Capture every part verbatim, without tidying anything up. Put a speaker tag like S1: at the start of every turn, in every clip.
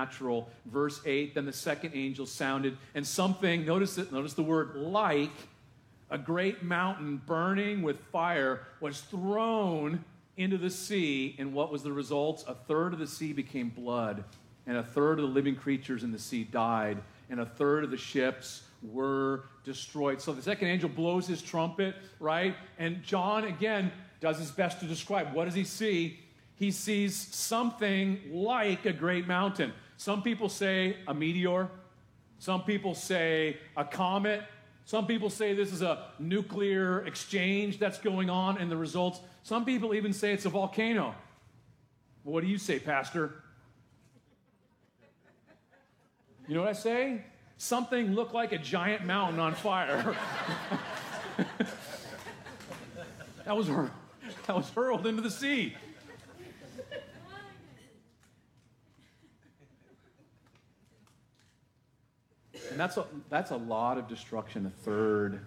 S1: supernatural. Verse eight, then the second angel sounded, and something, notice it, notice the word like, a great mountain burning with fire was thrown into the sea. And what was the result? A third of the sea became blood, and a third of the living creatures in the sea died, and a third of the ships were destroyed. So the second angel blows his trumpet, right? And John, again, does his best to describe. What does he see? He sees something like a great mountain. Some people say a meteor. Some people say a comet. Some people say this is a nuclear exchange that's going on in the results. Some people even say it's a volcano. Well, what do you say, Pastor? You know what I say? Something looked like a giant mountain on fire. that was hur- that was hurled into the sea. And that's a, that's a lot of destruction, a third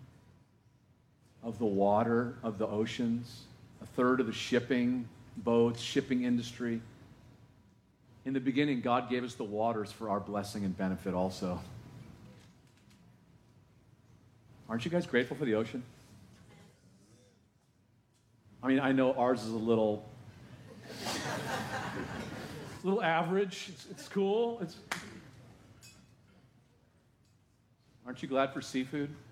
S1: of the water, of the oceans, a third of the shipping boats, shipping industry. In the beginning, God gave us the waters for our blessing and benefit also. Aren't you guys grateful for the ocean? I mean, I know ours is a little, a little average. It's, it's cool. It's, aren't you glad for seafood? Do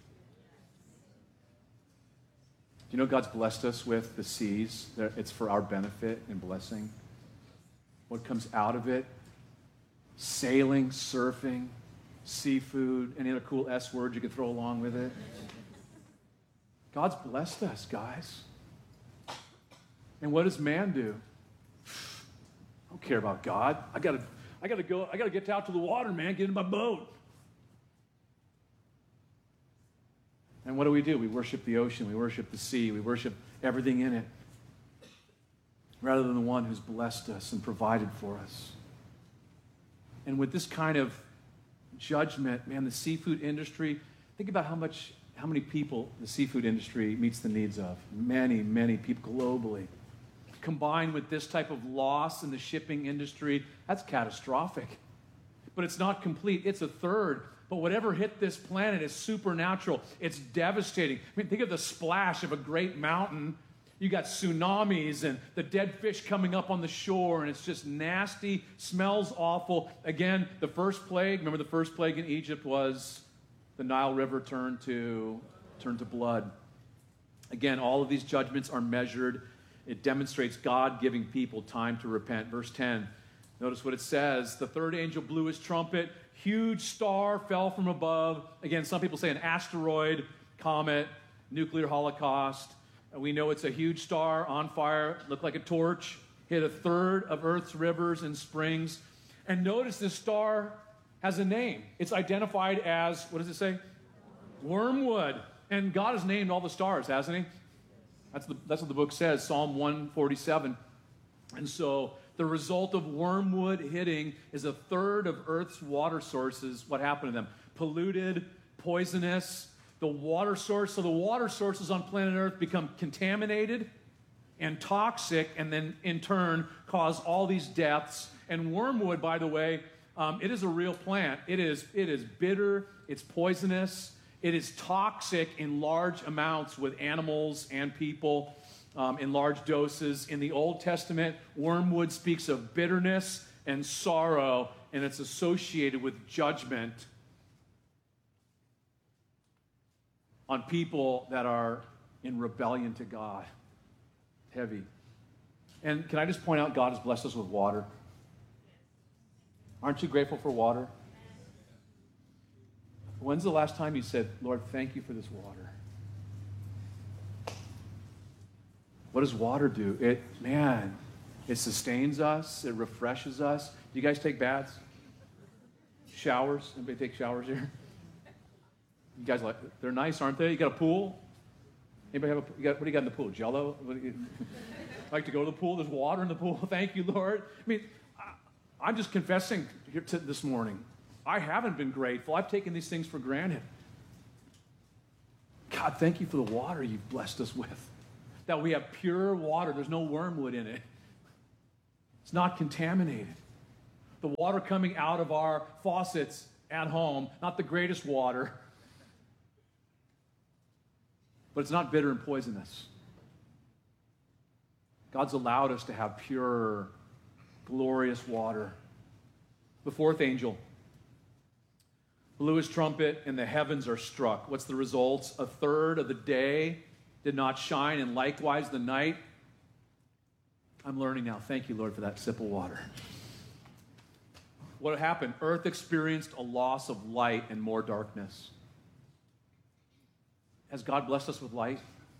S1: you know God's blessed us with the seas? It's for our benefit and blessing. What comes out of it? Sailing, surfing, seafood, any other cool S words you could throw along with it. God's blessed us, guys. And what does man do? I don't care about God. I gotta, I gotta go, I gotta get out to the water, man, get in my boat. And what do we do? We worship the ocean, we worship the sea, we worship everything in it, rather than the one who's blessed us and provided for us. And with this kind of judgment, man, the seafood industry, think about how much, how many people the seafood industry meets the needs of. Many, many people globally. Combined with this type of loss in the shipping industry, that's catastrophic. But it's not complete. It's a third. But whatever hit this planet is supernatural. It's devastating. I mean, think of the splash of a great mountain. You got tsunamis and the dead fish coming up on the shore, and it's just nasty, smells awful. Again, the first plague, remember the first plague in Egypt was the Nile River turned to, turned to blood. Again, all of these judgments are measured. It demonstrates God giving people time to repent. Verse ten, notice what it says. The third angel blew his trumpet. Huge star fell from above. Again, some people say an asteroid, comet, nuclear holocaust. We know it's a huge star on fire, looked like a torch, hit a third of Earth's rivers and springs. And notice this star has a name. It's identified as, what does it say? Wormwood. And God has named all the stars, hasn't he? That's, the, that's what the book says, Psalm one forty-seven. And so the result of wormwood hitting is a third of Earth's water sources. What happened to them? Polluted, poisonous. The water source, so the water sources on planet Earth become contaminated and toxic, and then in turn cause all these deaths. And wormwood, by the way, um, it is a real plant. It is, it is bitter, it's poisonous, it is toxic in large amounts with animals and people um, in large doses. In the Old Testament, wormwood speaks of bitterness and sorrow, and it's associated with judgment on people that are in rebellion to God. Heavy. And can I just point out, God has blessed us with water. Aren't you grateful for water? When's the last time you said, Lord, thank you for this water? What does water do? It, man, it sustains us. It refreshes us. Do you guys take baths? Showers? Anybody take showers here? You guys like, they're nice, aren't they? You got a pool? Anybody have a, you got, what do you got in the pool? Jello? What do you, like to go to the pool? There's water in the pool. Thank you, Lord. I mean, I, I'm just confessing here to this morning. I haven't been grateful. I've taken these things for granted. God, thank you for the water you've blessed us with. That we have pure water. There's no wormwood in it. It's not contaminated. The water coming out of our faucets at home, not the greatest water, but it's not bitter and poisonous. God's allowed us to have pure, glorious water. The fourth angel blew his trumpet, and the heavens are struck. What's the results? A third of the day did not shine, and likewise the night. I'm learning now. Thank you, Lord, for that sip of water. What happened? Earth experienced a loss of light and more darkness. Has God blessed us with light?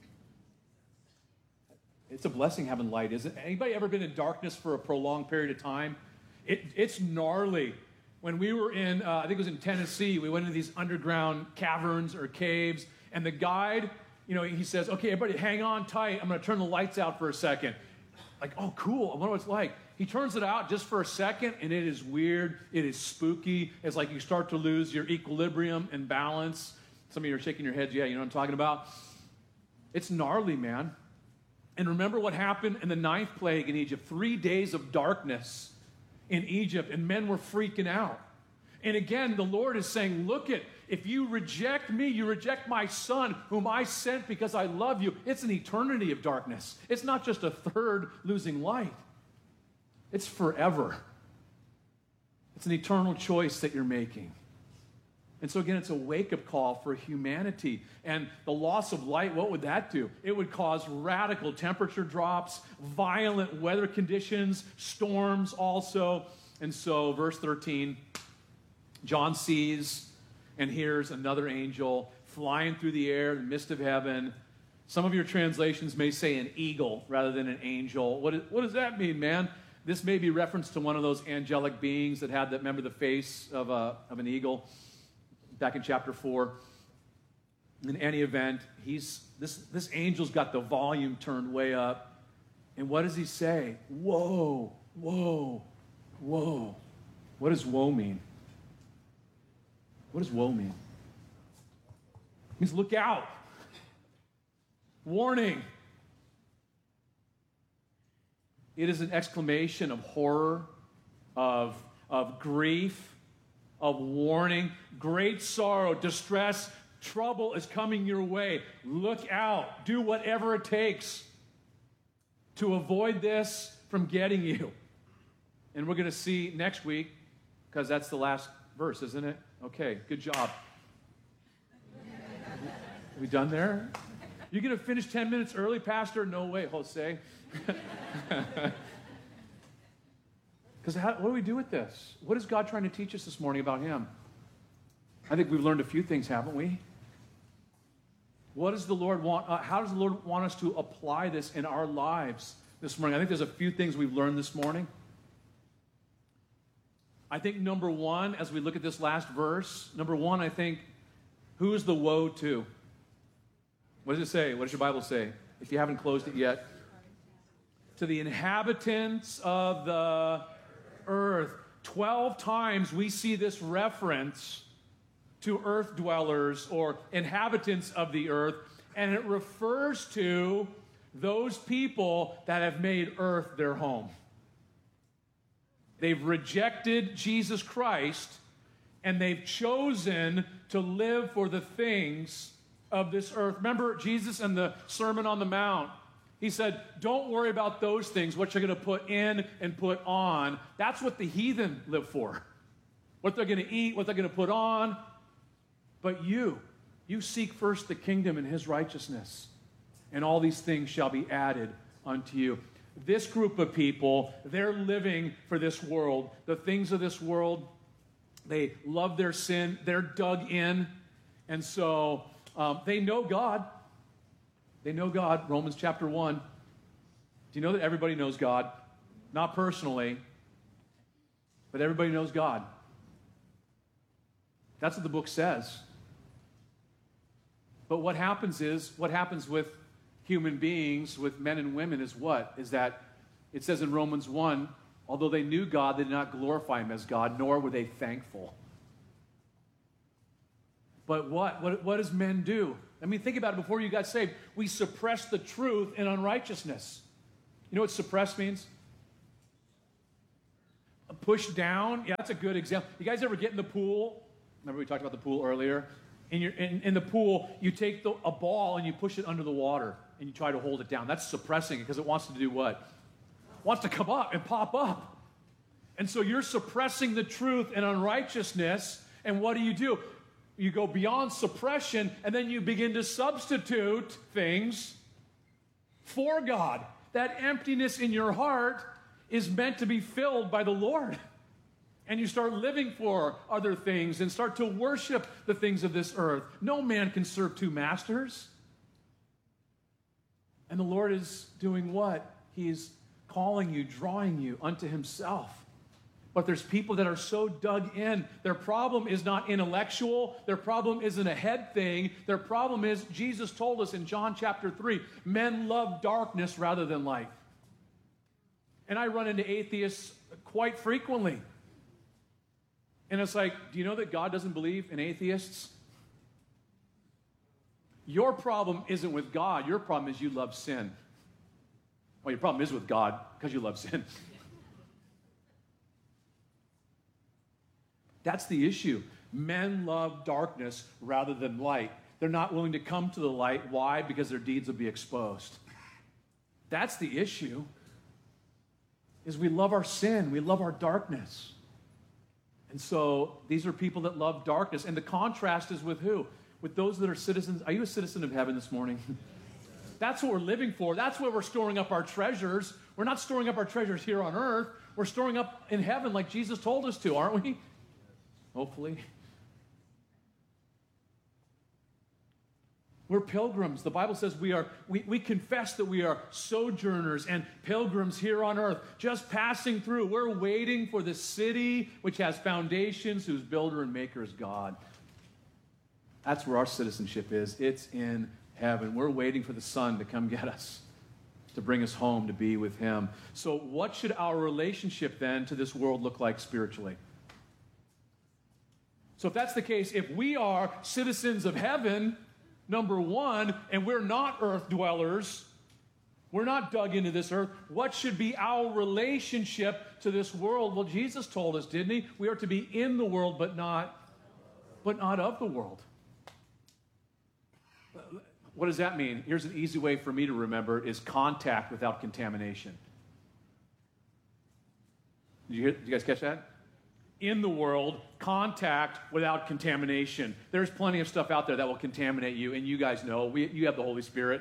S1: It's a blessing having light, isn't it? Anybody ever been in darkness for a prolonged period of time? It, it's gnarly. When we were in, uh, I think it was in Tennessee, we went into these underground caverns or caves, and the guide, you know, he says, okay, everybody hang on tight. I'm going to turn the lights out for a second. Like, oh, cool. I wonder what it's like. He turns it out just for a second, and it is weird. It is spooky. It's like you start to lose your equilibrium and balance. Some of you are shaking your heads. Yeah, you know what I'm talking about? It's gnarly, man. And remember what happened in the ninth plague in Egypt. Three days of darkness in Egypt, and men were freaking out. And again, the Lord is saying, look it, if you reject me, you reject my son, whom I sent because I love you, it's an eternity of darkness. It's not just a third losing light. It's forever. It's an eternal choice that you're making. And so again, it's a wake-up call for humanity. And the loss of light, what would that do? It would cause radical temperature drops, violent weather conditions, storms also. And so, verse thirteen, John sees and hears another angel flying through the air, the mist of heaven. Some of your translations may say an eagle rather than an angel. What, is, what does that mean, man? This may be reference to one of those angelic beings that had, that, remember, the face of, a, of an eagle. Back in chapter four. In any event, he's this, this angel's got the volume turned way up. And what does he say? Whoa, whoa, whoa. What does woe mean? What does woe mean? It means look out. Warning. It is an exclamation of horror, of, of grief, of warning. Great sorrow, distress, trouble is coming your way. Look out. Do whatever it takes to avoid this from getting you. And we're going to see next week, because that's the last verse, isn't it? Okay, good job. Are we done there? You're going to finish ten minutes early, Pastor? No way, Jose. Because what do we do with this? What is God trying to teach us this morning about him? I think we've learned a few things, haven't we? What does the Lord want? Uh, how does the Lord want us to apply this in our lives this morning? I think there's a few things we've learned this morning. I think number one, as we look at this last verse, number one, I think, who is the woe to? What does it say? What does your Bible say? If you haven't closed it yet. To the inhabitants of the earth. Twelve times we see this reference to earth dwellers or inhabitants of the earth, and it refers to those people that have made earth their home. They've rejected Jesus Christ, and they've chosen to live for the things of this earth. Remember Jesus in the Sermon on the Mount. He said, don't worry about those things, what you're going to put in and put on. That's what the heathen live for. What they're going to eat, what they're going to put on. But you, you seek first the kingdom and his righteousness, and all these things shall be added unto you. This group of people, they're living for this world. The things of this world, they love their sin. They're dug in. And so um, they know God. They know God. Romans chapter one. Do you know that everybody knows God? Not personally, but everybody knows God. That's what the book says. But what happens is, what happens with human beings, with men and women, is what? Is that it says in Romans one, although they knew God, they did not glorify him as God, nor were they thankful. But what? What, what does men do? I mean, think about it. Before you got saved, we suppress the truth in unrighteousness. You know what suppress means? pushed down. Yeah, that's a good example. You guys ever get in the pool? Remember we talked about the pool earlier? In, your, in, in the pool, you take the, a ball and you push it under the water and you try to hold it down. That's suppressing it because it wants to do what? It wants to come up and pop up. And so you're suppressing the truth and unrighteousness. And what do you do? You go beyond suppression and then you begin to substitute things for God. That emptiness in your heart is meant to be filled by the Lord. And you start living for other things and start to worship the things of this earth. No man can serve two masters. And the Lord is doing what? He's calling you, drawing you unto himself. But there's people that are so dug in. Their problem is not intellectual. Their problem isn't a head thing. Their problem is, Jesus told us in John chapter three, men love darkness rather than light. And I run into atheists quite frequently. And it's like, do you know that God doesn't believe in atheists? Your problem isn't with God. Your problem is you love sin. Well, your problem is with God because you love sin. That's the issue. Men love darkness rather than light. They're not willing to come to the light. Why? Because their deeds will be exposed. That's the issue. Is we love our sin. We love our darkness. And so these are people that love darkness. And the contrast is with who? With those that are citizens. Are you a citizen of heaven this morning? That's what we're living for. That's where we're storing up our treasures. We're not storing up our treasures here on earth. We're storing up in heaven like Jesus told us to, aren't we? Hopefully. We're pilgrims. The Bible says we are, we, we confess that we are sojourners and pilgrims here on earth, just passing through. We're waiting for the city which has foundations, whose builder and maker is God. That's where our citizenship is. It's in heaven. We're waiting for the Son to come get us, to bring us home to be with him. So what should our relationship then to this world look like spiritually? So if that's the case, if we are citizens of heaven, number one, and we're not earth dwellers, we're not dug into this earth, what should be our relationship to this world? Well, Jesus told us, didn't he? We are to be in the world, but not, but not of the world. What does that mean? Here's an easy way for me to remember is contact without contamination. Did you, hear, did you guys catch that? In the world, contact without contamination. There's plenty of stuff out there that will contaminate you, and you guys know, we, you have the Holy Spirit.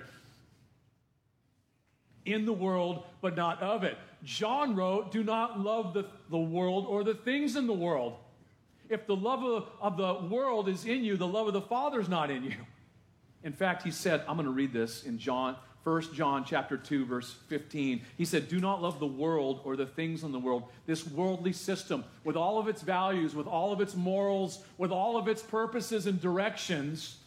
S1: In the world, but not of it. John wrote, do not love the, the world or the things in the world. If the love of, of the world is in you, the love of the Father is not in you. In fact, he said, I'm going to read this in John, First John chapter two, verse fifteen. He said, do not love the world or the things in the world, this worldly system, with all of its values, with all of its morals, with all of its purposes and directions,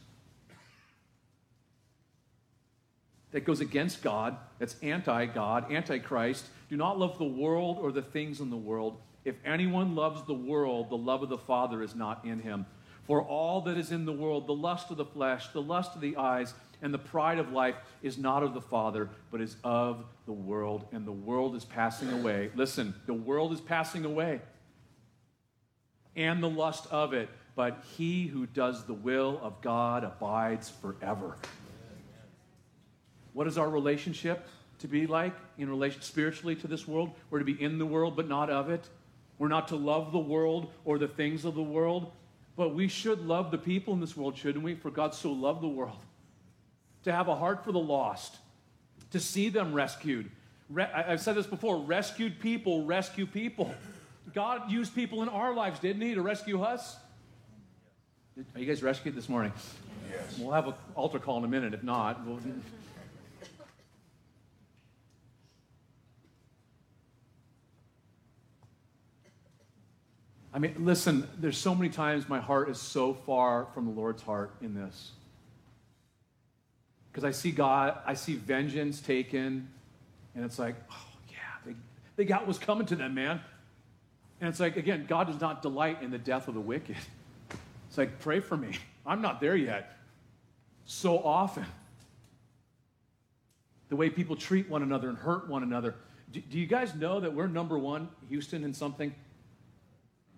S1: that goes against God, that's anti-God, anti-Christ. Do not love the world or the things in the world. If anyone loves the world, the love of the Father is not in him. For all that is in the world, the lust of the flesh, the lust of the eyes, and the pride of life is not of the Father, but is of the world. And the world is passing away. Listen, the world is passing away. And the lust of it. But he who does the will of God abides forever. What is our relationship to be like in relation spiritually to this world? We're to be in the world, but not of it. We're not to love the world or the things of the world. But we should love the people in this world, shouldn't we? For God so loved the world. To have a heart for the lost. To see them rescued. Re- I've said this before. Rescued people rescue people. God used people in our lives, didn't he, to rescue us? Are you guys rescued this morning?
S2: Yes.
S1: We'll have an altar call in a minute. If not, we'll... I mean, listen, there's so many times my heart is so far from the Lord's heart in this. Because I see God, I see vengeance taken, and it's like, oh, yeah, they, they got what's coming to them, man. And it's like, again, God does not delight in the death of the wicked. It's like, pray for me. I'm not there yet. So often. The way people treat one another and hurt one another. Do, do you guys know that we're number one, Houston, in something?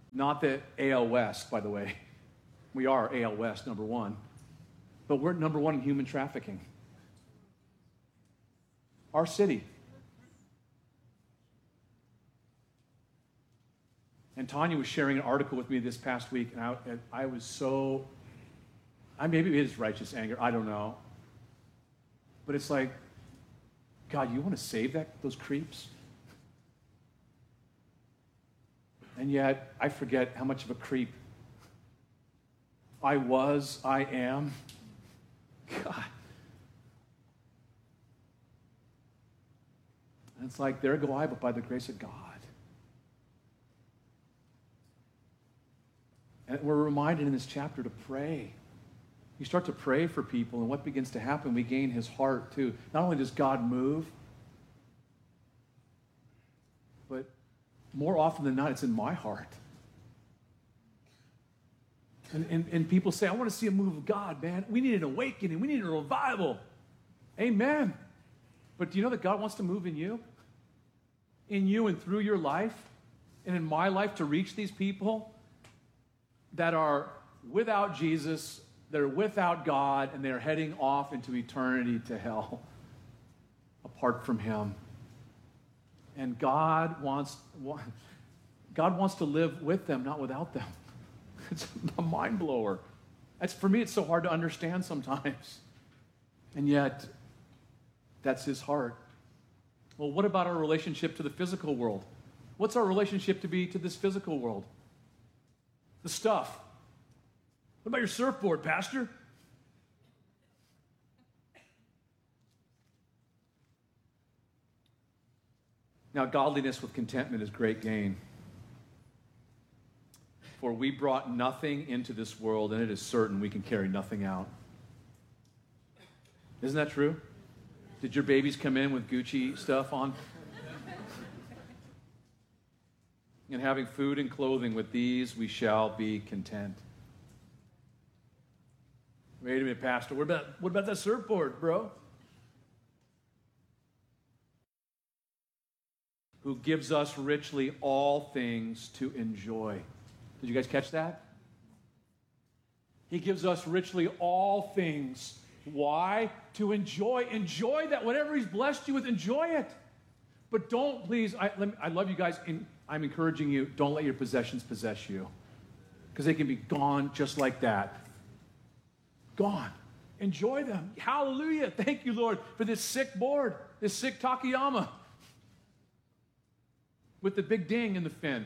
S1: Not the A L West, by the way. We are A L West, number one. But we're number one in human trafficking. Our city. And Tanya was sharing an article with me this past week, and I, and I was so, I maybe it is righteous anger, I don't know. But it's like, God, you want to save that those creeps? And yet, I forget how much of a creep I was, I am. God. And it's like, there go I, but by the grace of God. And we're reminded in this chapter to pray. You start to pray for people, and what begins to happen? We gain his heart too. Not only does God move, but more often than not, it's in my heart. And, and, and people say, I want to see a move of God, man. We need an awakening. We need a revival. Amen. But do you know that God wants to move in you? In you and through your life? And in my life to reach these people that are without Jesus, that are without God, and they're heading off into eternity to hell apart from him. And God wants, God wants to live with them, not without them. It's a mind blower. That's, for me, it's so hard to understand sometimes. And yet, that's his heart. Well, what about our relationship to the physical world? What's our relationship to be to this physical world? The stuff. What about your surfboard, Pastor? Now, godliness with contentment is great gain. For we brought nothing into this world, and it is certain we can carry nothing out. Isn't that true? Did your babies come in with Gucci stuff on? And having food and clothing, with these we shall be content. Wait a minute, Pastor. What about, what about that surfboard, bro? Who gives us richly all things to enjoy. Did you guys catch that? He gives us richly all things. Why? To enjoy. Enjoy that. Whatever he's blessed you with, enjoy it. But don't, please, I, let me, I love you guys. In, I'm encouraging you, don't let your possessions possess you. Because they can be gone just like that. Gone. Enjoy them. Hallelujah. Thank you, Lord, for this sick board, this sick Takayama with the big ding in the fin.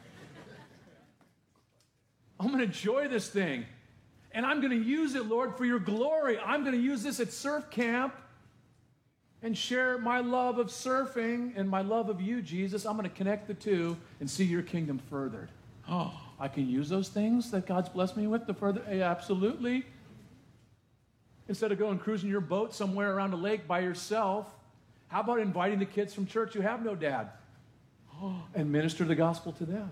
S1: I'm going to enjoy this thing. And I'm going to use it, Lord, for your glory. I'm going to use this at surf camp and share my love of surfing and my love of you, Jesus. I'm going to connect the two and see your kingdom furthered. Oh, I can use those things that God's blessed me with to further? Yeah, absolutely. Instead of going cruising your boat somewhere around a lake by yourself, how about inviting the kids from church who have no dad oh, and minister the gospel to them?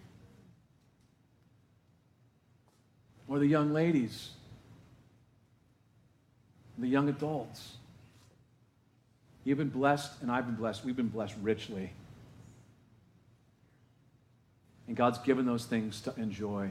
S1: Or the young ladies, the young adults. You've been blessed, and I've been blessed. We've been blessed richly. And God's given those things to enjoy.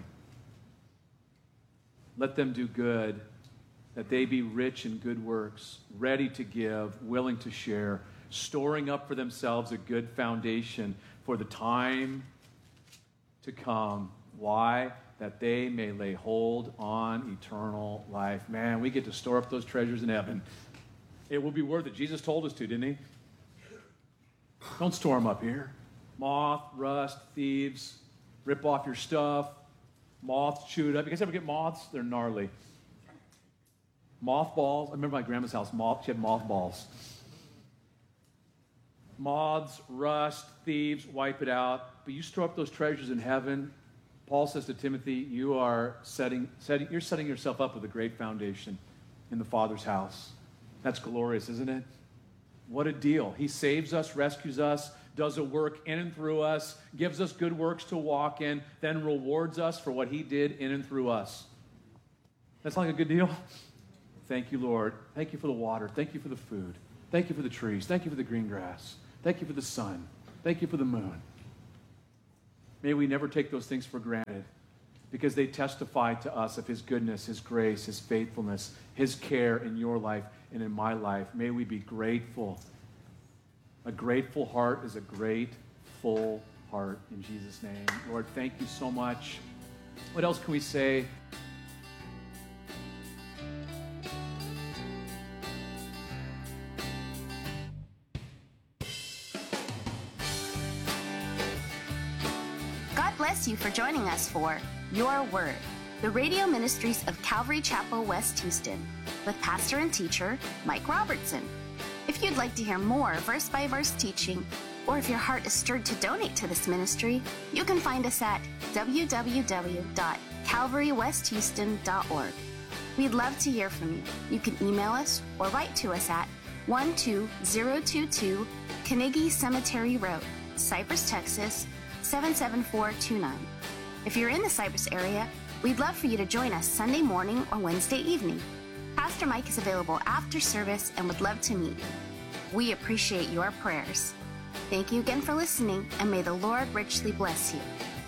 S1: Let them do good, that they be rich in good works, ready to give, willing to share, storing up for themselves a good foundation for the time to come. Why? That they may lay hold on eternal life. Man, we get to store up those treasures in heaven. It will be worth it. Jesus told us to, didn't he? Don't store them up here. Moth, rust, thieves, rip off your stuff. Moths chew it up. You guys ever get moths? They're gnarly. Mothballs. I remember my grandma's house. Moth, she had mothballs. Moths, rust, thieves, wipe it out. But you store up those treasures in heaven. Paul says to Timothy, you are setting, setting, you're setting yourself up with a great foundation in the Father's house. That's glorious, isn't it? What a deal. He saves us, rescues us, does a work in and through us, gives us good works to walk in, then rewards us for what he did in and through us. That's like a good deal? Thank you, Lord. Thank you for the water. Thank you for the food. Thank you for the trees. Thank you for the green grass. Thank you for the sun. Thank you for the moon. May we never take those things for granted, because they testify to us of his goodness, his grace, his faithfulness, his care in your life and in my life. May we be grateful. A grateful heart is a grateful heart, in Jesus' name. Lord, thank you so much. What else can we say?
S2: God bless you for joining us for Your Word, the radio ministries of Calvary Chapel, West Houston, with pastor and teacher Mike Robertson. If you'd like to hear more verse-by-verse teaching, or if your heart is stirred to donate to this ministry, you can find us at w w w dot calvary west houston dot org. We'd love to hear from you. You can email us or write to us at one two zero two two Carnegie Cemetery Road, Cypress, Texas, seven seven four two nine. If you're in the Cypress area, we'd love for you to join us Sunday morning or Wednesday evening. Pastor Mike is available after service and would love to meet you. We appreciate your prayers. Thank you again for listening, and may the Lord richly bless you.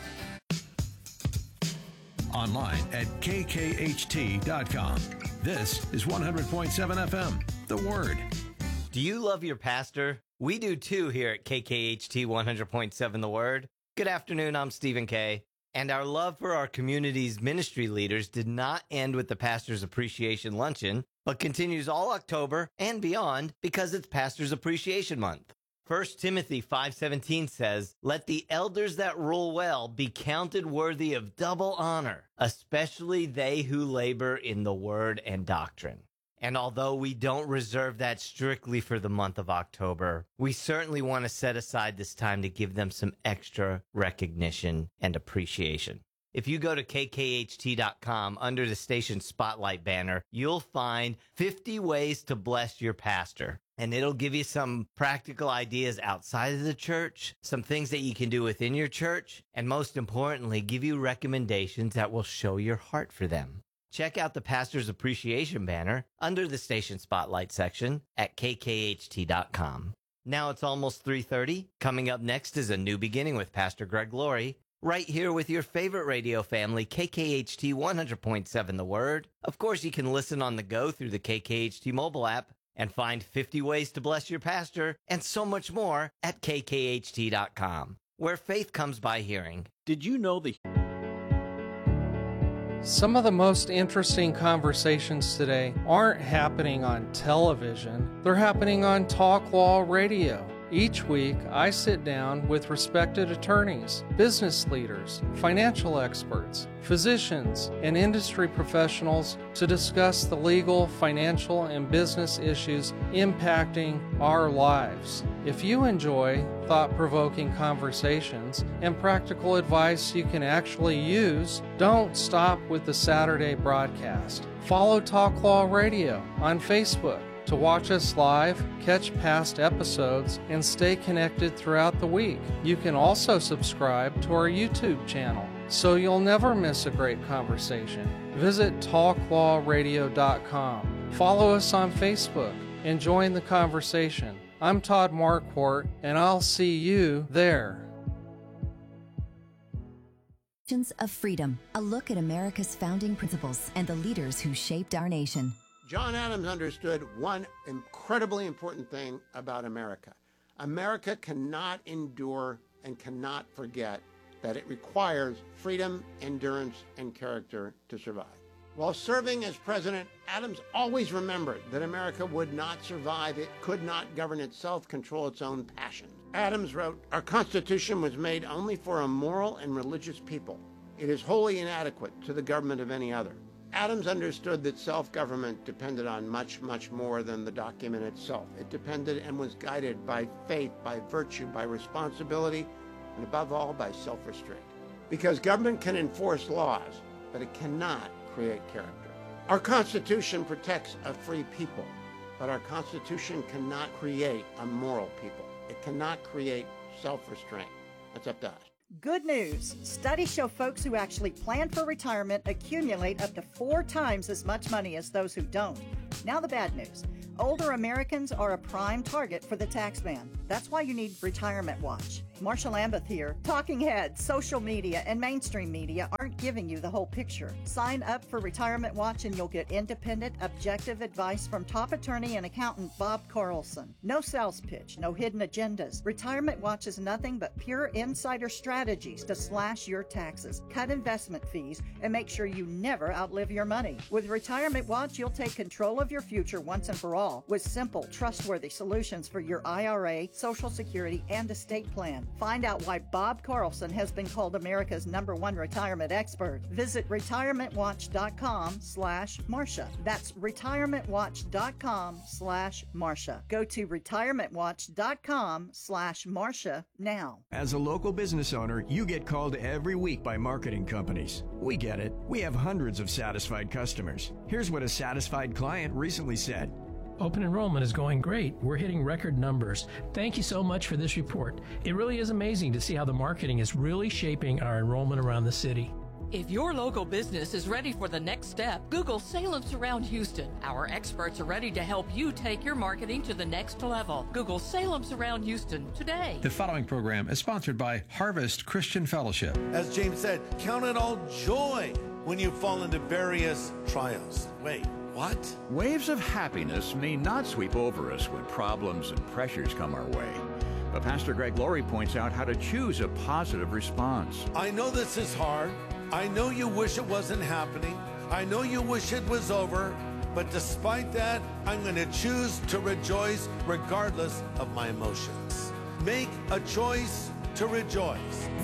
S3: Online at k k h t dot com. This is one hundred point seven F M, The Word.
S4: Do you love your pastor? We do too here at K K H T one hundred point seven The Word. Good afternoon, I'm Stephen Kay. And our love for our community's ministry leaders did not end with the Pastor's Appreciation Luncheon, but continues all October and beyond because it's Pastor's Appreciation Month. First Timothy five seventeen says, "Let the elders that rule well be counted worthy of double honor, especially they who labor in the word and doctrine." And although we don't reserve that strictly for the month of October, we certainly want to set aside this time to give them some extra recognition and appreciation. If you go to k k h t dot com under the station spotlight banner, you'll find fifty ways to bless your pastor. And it'll give you some practical ideas outside of the church, some things that you can do within your church, and most importantly, give you recommendations that will show your heart for them. Check out the Pastor's Appreciation banner under the Station Spotlight section at k k h t dot com. Now it's almost three thirty. Coming up next is A New Beginning with Pastor Greg Laurie, right here with your favorite radio family, K K H T one hundred point seven The Word. Of course, you can listen on the go through the K K H T mobile app and find fifty ways to bless your pastor and so much more at k k h t dot com, where faith comes by hearing.
S5: Did you know the...
S6: Some of the most interesting conversations today aren't happening on television, they're happening on Talk Law Radio. Each week, I sit down with respected attorneys, business leaders, financial experts, physicians, and industry professionals to discuss the legal, financial, and business issues impacting our lives. If you enjoy thought-provoking conversations and practical advice you can actually use, don't stop with the Saturday broadcast. Follow Talk Law Radio on Facebook to watch us live, catch past episodes, and stay connected throughout the week. You can also subscribe to our YouTube channel so you'll never miss a great conversation. Visit talk law radio dot com. Follow us on Facebook and join the conversation. I'm Todd Marquardt, and I'll see you there.
S7: Of Freedom, a look at America's founding principles and the leaders who shaped our nation.
S8: John Adams understood one incredibly important thing about America. America cannot endure and cannot forget that it requires freedom, endurance, and character to survive. While serving as president, Adams always remembered that America would not survive. It could not govern itself, control its own passions. Adams wrote, "Our Constitution was made only for a moral and religious people. It is wholly inadequate to the government of any other." Adams understood that self-government depended on much, much more than the document itself. It depended and was guided by faith, by virtue, by responsibility, and above all, by self-restraint. Because government can enforce laws, but it cannot create character. Our Constitution protects a free people, but our Constitution cannot create a moral people. It cannot create self-restraint. That's up to us.
S9: Good news. Studies show folks who actually plan for retirement accumulate up to four times as much money as those who don't. Now the bad news. Older Americans are a prime target for the tax man. That's why you need Retirement Watch. Marsha Lambeth here. Talking heads, social media, and mainstream media aren't giving you the whole picture. Sign up for Retirement Watch and you'll get independent, objective advice from top attorney and accountant Bob Carlson. No sales pitch, no hidden agendas. Retirement Watch is nothing but pure insider strategies to slash your taxes, cut investment fees, and make sure you never outlive your money. With Retirement Watch, you'll take control of your future once and for all with simple, trustworthy solutions for your I R A, Social Security, and estate plan. Find out why Bob Carlson has been called America's number one retirement expert. Visit retirementwatch.com slash Marsha. That's retirementwatch.com slash Marsha. Go to retirementwatch.com slash Marsha now.
S5: As a local business owner, you get called every week by marketing companies. We get it. We have hundreds of satisfied customers. Here's what a satisfied client recently said.
S10: Open enrollment is going great. We're hitting record numbers. Thank you so much for this report. It really is amazing to see how the marketing is really shaping our enrollment around the city.
S11: If your local business is ready for the next step, Google Salem Surround Houston. Our experts are ready to help you take your marketing to the next level. Google Salem Surround Houston today.
S3: The following program is sponsored by Harvest Christian Fellowship.
S12: As James said, count it all joy when you fall into various trials. Wait, what?
S13: Waves of happiness may not sweep over us when problems and pressures come our way. But Pastor Greg Laurie points out how to choose a positive response.
S12: I know this is hard. I know you wish it wasn't happening. I know you wish it was over. But despite that, I'm going to choose to rejoice regardless of my emotions. Make a choice to rejoice.